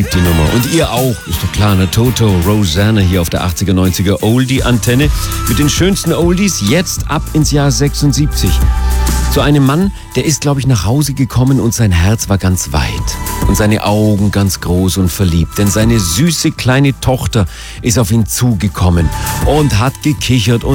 Die Nummer. Und ihr auch, ist doch klar, ne? Toto, Rosanna hier auf der 80er, 90er Oldie-Antenne mit den schönsten Oldies jetzt ab ins Jahr 76. Zu einem Mann, der ist, glaube ich, nach Hause gekommen und sein Herz war ganz weit und seine Augen ganz groß und verliebt, denn seine süße kleine Tochter ist auf ihn zugekommen und hat gekichert und